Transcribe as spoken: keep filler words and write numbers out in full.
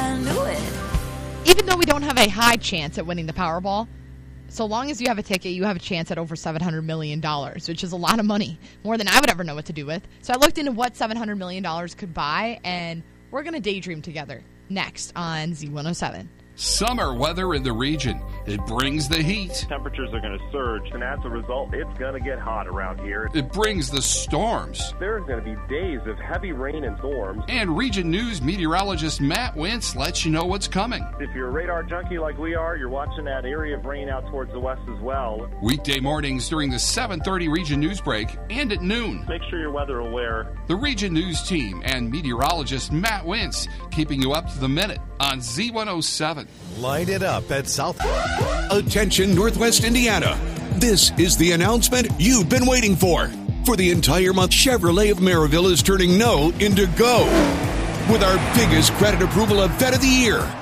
I knew it. Even though we don't have a high chance at winning the Powerball, so long as you have a ticket, you have a chance at over seven hundred million dollars, which is a lot of money, more than I would ever know what to do with. So I looked into what seven hundred million dollars could buy, and we're going to daydream together next on Z one oh seven. Summer weather in the region. It brings the heat. Temperatures are going to surge, and as a result, it's going to get hot around here. It brings the storms. There's going to be days of heavy rain and storms. And Region News meteorologist Matt Wentz lets you know what's coming. If you're a radar junkie like we are, you're watching that area of rain out towards the west as well. Weekday mornings during the seven thirty Region News break and at noon. Make sure you're weather aware. The Region News team and meteorologist Matt Wentz keeping you up to the minute on Z one oh seven. Light it up at South. Attention, Northwest Indiana. This is the announcement you've been waiting for. For the entire month, Chevrolet of Maryville is turning no into go with our biggest credit approval of Vet of the Year.